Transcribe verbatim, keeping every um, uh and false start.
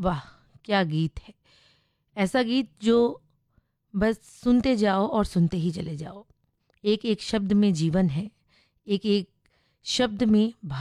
वाह क्या गीत है। ऐसा गीत जो बस सुनते जाओ और सुनते ही चले जाओ। एक एक शब्द में जीवन है, एक एक शब्द में